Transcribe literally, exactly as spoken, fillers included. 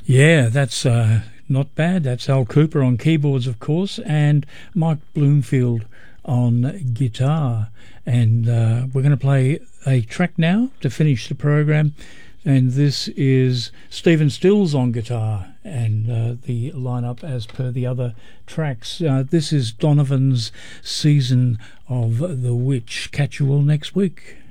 Yeah, that's uh, not bad. That's Al Cooper on keyboards, of course, and Mike Bloomfield on guitar. And uh, we're going to play a track now to finish the program. And this is Stephen Stills on guitar, and uh, the lineup as per the other tracks. Uh, this is Donovan's Season of the Witch. Catch you all next week.